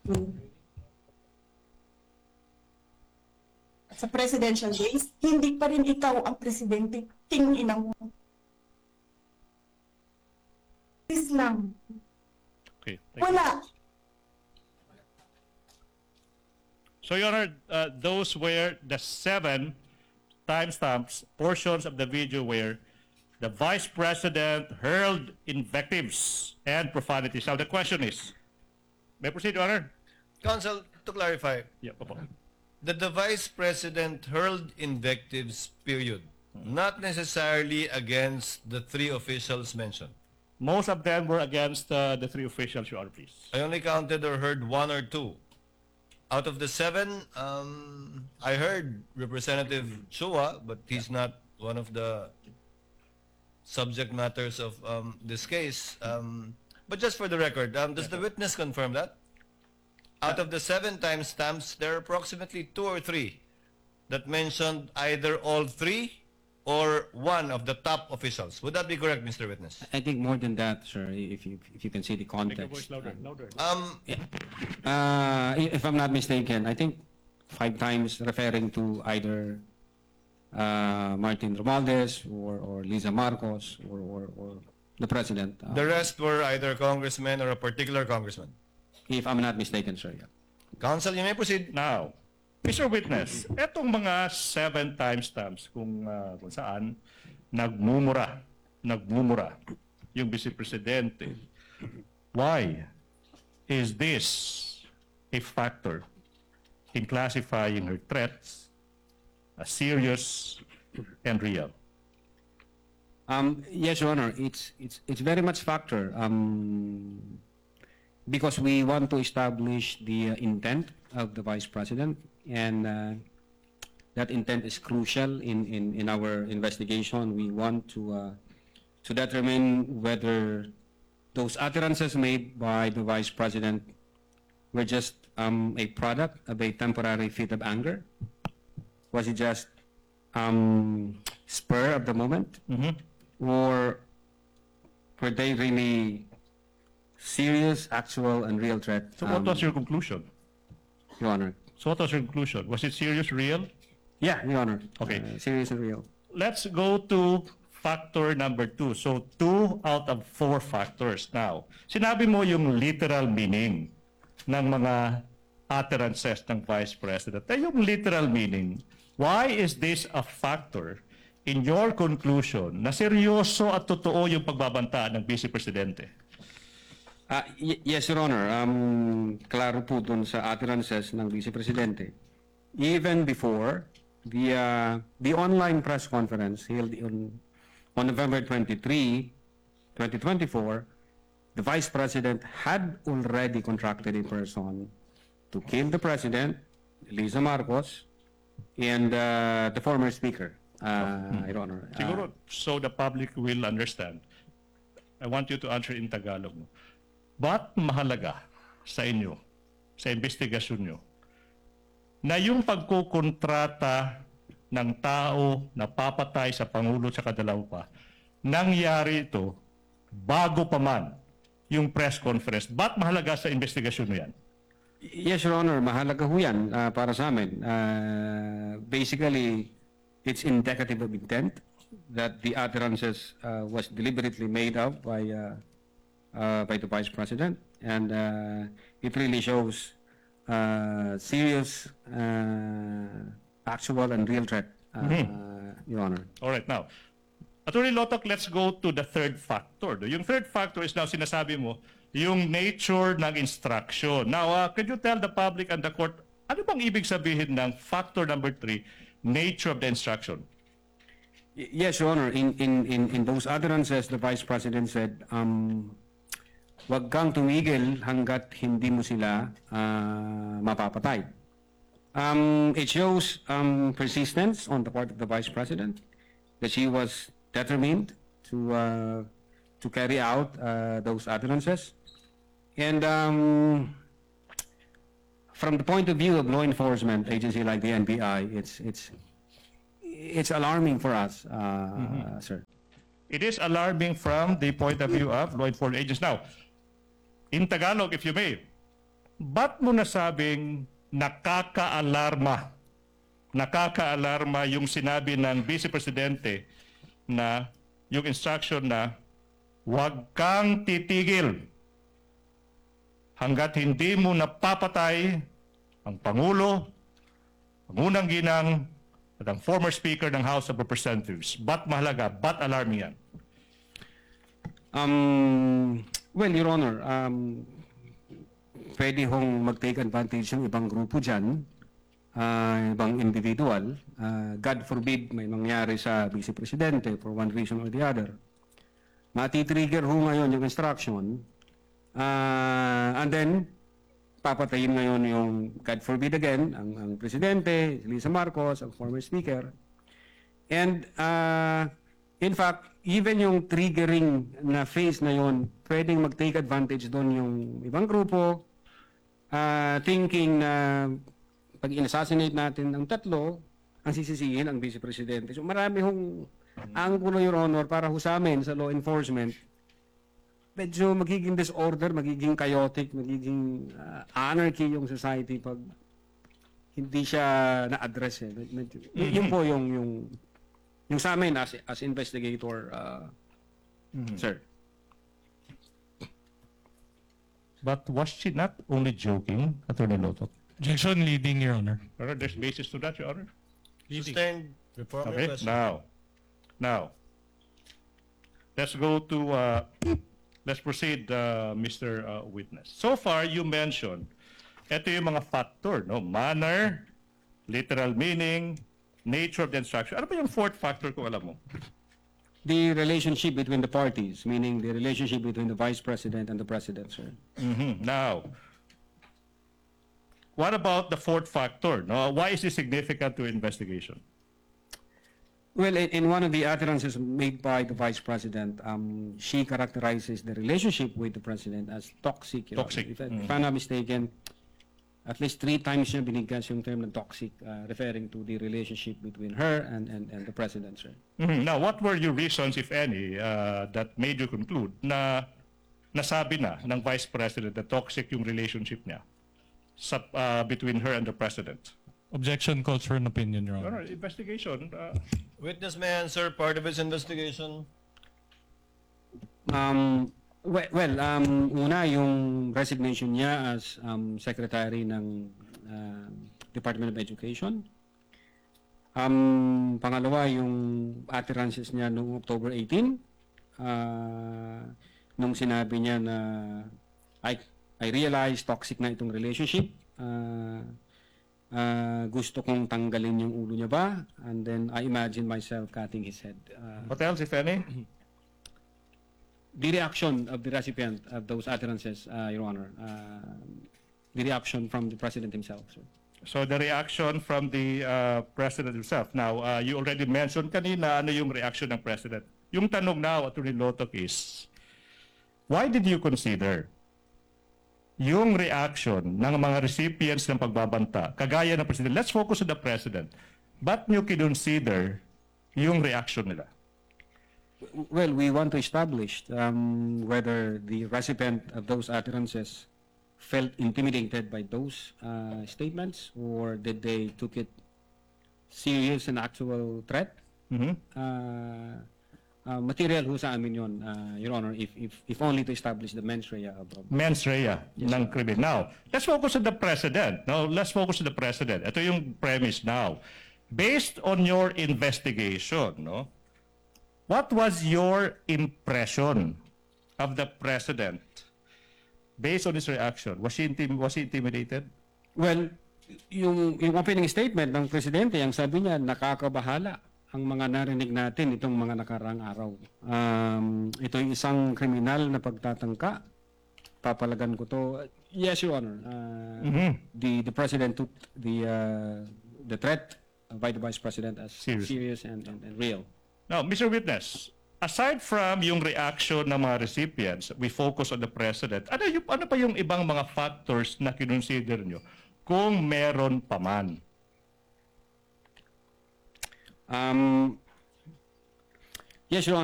Sa presidential days, hindi pa rin ikaw ang presidente. Tingin mo. Please lang. Okay. Thank you. Wala. So, Your Honor, those were the 7 timestamps, portions of the video where the Vice President hurled invectives and profanities. Now, the question is, may I proceed, Your Honor? Counsel, to clarify, Yeah, opo. that the Vice President hurled invectives, period, not necessarily against the 3 officials mentioned. Most of them were against the 3 officials, Your Honor, please. I only counted or heard 1 or 2. Out of the 7, I heard Representative Chua, but he's not one of the subject matters of this case. But just for the record, does the witness confirm that? Out of the 7 timestamps, there are approximately 2 or 3 that mentioned either all 3 or 1 of the top officials. Would that be correct, Mr. Witness? I think more than that, sir, if you can see the Make your voice context. louder, louder. If I'm not mistaken, I think 5 times referring to either Martin Romualdez or Lisa Marcos or the president. The rest were either congressmen or a particular congressman. If I'm not mistaken, sir. Yeah. Counsel, you may proceed. Now, Mr. Witness, etong mga 7 timestamps kung saan nagmumura yung Vice Presidente, why is this a factor in classifying her threats as serious and real? Yes, Your Honor. It's very much factor because we want to establish the intent of the Vice President, and that intent is crucial in our investigation. We want to determine whether those utterances made by the Vice President were just a product of a temporary fit of anger. Was it just spur of the moment? Or were they really serious, actual, and real threat? So what was your conclusion? Your Honor? So what was your conclusion? Was it serious, real? Yeah, Your Honor. Okay. Serious and real. Let's go to factor number 2. So 2 out of 4 factors. Now, sinabi mo yung literal meaning ng mga utterances ng Vice President. Yung literal meaning, why is this a factor in your conclusion na seryoso at totoo yung pagbabanta ng Vice Presidente? Yes, Your Honor. Klaro po dun sa utterances ng Vice Presidente. Even before the online press conference held on November 23, 2024, the Vice President had already contracted a person to kill the President, Lisa Marcos, and the former Speaker, Your Honor. Siguro, so the public will understand. I want you to answer in Tagalog. Ba't mahalaga sa inyo, sa investigasyon nyo, na yung pagkukontrata ng tao na papatay sa Pangulo at kadalaw pa, nangyari ito bago pa man yung press conference? Ba't mahalaga sa investigasyon mo yan? Yes, Your Honor. Mahalaga ho yan para sa amin. Basically, it's indicative of intent that the utterances was deliberately made up by the Vice President, and it really shows serious, actual, and real threat, Your Honor. All right, now, Attorney Lotok, let's go to the third factor. Yung third factor is now sinasabi mo, yung nature ng instruction. Now, could you tell the public and the court, ano bang ibig sabihin ng factor number 3, nature of the instruction? Yes, Your Honor. In those utterances, the Vice President said, wag kang tumigil hanggat hindi mo sila mapapatay. It shows persistence on the part of the Vice President, that she was determined to carry out those utterances. And from the point of view of law enforcement agency like the NBI, it's alarming for us, sir. It is alarming from the point of view of law enforcement agents. Now, in Tagalog, if you may, ba't mo nasabing nakakaalarma yung sinabi ng Vice Presidente na yung instruction na huwag kang titigil hanggat hindi mo napapatay ang Pangulo, Pangunang Ginang, at ang former Speaker ng House of Representatives. Ba't mahalaga? Ba't alarming yan? Well, Your Honor, pwede hong mag-take advantage ng ibang grupo dyan, ibang individual. God forbid may mangyari sa Vice Presidente for one reason or the other. Mati-trigger ho ngayon yung instruction, and then papatayin ngayon yung, God forbid again, ang Presidente, Lisa Marcos, ang former Speaker. And in fact, even yung triggering na phase na yon, pwedeng mag-take advantage doon yung ibang grupo, thinking na pag in-assassinate natin ang tatlo, ang sisisihin ang Vice Presidente. So marami hong angulo, Your Honor, para ho sa amin sa law enforcement. Medyo magiging disorder, magiging chaotic, magiging anarchy yung society pag hindi siya na-address. Yun po yung sa amin as investigator, sir. But was she not only joking, Attorney Loto? Objection leading, Your Honor. There's basis to that, Your Honor. Sustained. Reform your Okay, question. now, let's go to, let's proceed, Mr. Witness. So far, you mentioned, ito yung mga factor, no? Manner, literal meaning, nature of the instruction. Ano ba yung fourth factor kung alam mo? The relationship between the parties, meaning the relationship between the Vice President and the President, sir. Now, what about the fourth factor? No? Why is this significant to investigation? Well, in one of the utterances made by the Vice President, she characterizes the relationship with the President as toxic. Your Honor. Toxic. If I'm not mistaken, at least 3 times siya binigkas yung term na toxic, referring to the relationship between her and the President, sir. Now, what were your reasons, if any, that made you conclude na nasabi na ng Vice President na toxic yung relationship niya between her and the President? Objection calls for an opinion, Your Honor. Investigation. Witness may answer part of his investigation. Una, yung resignation niya as Secretary ng Department of Education. Pangalawa, yung utterances niya noong October 18, nung sinabi niya na I realized toxic na itong relationship. Gusto kong tanggalin yung ulo niya ba? And then I imagine myself cutting his head. What else, if any? The reaction of the recipient of those utterances, Your Honor, the reaction from the President himself, sir. So the reaction from the President himself. Now, you already mentioned kanina ano yung reaction ng President. Yung tanong now, Attorney Lotok, is, why did you consider yung reaction ng mga recipients ng pagbabanta, kagaya ng President? Let's focus on the President. Ba't nyo kinonsider yung reaction nila? Well, we want to establish whether the recipient of those utterances felt intimidated by those statements, or did they took it serious and actual threat. Material ho sa amin yun, Your Honor, if only to establish the mens rea of Mens rea ng krimen. Now, let's focus on the President. No, let's focus on the President. Ito yung premise now. Based on your investigation, no, what was your impression of the President based on his reaction? Was he intimidated? Well, yung opening statement ng Presidente, ang sabi niya, nakakabahala ang mga narinig natin itong mga nakaraang araw. Ito yung isang kriminal na pagtatangka. Papalagan ko to. Yes, Your Honor. The President took the threat by the Vice President as serious and real. Now, Mr. Witness, aside from yung reaction ng mga recipients, we focus on the President. Ano pa yung ibang mga factors na kinonsider nyo kung meron pa man? Yes, Your Honor.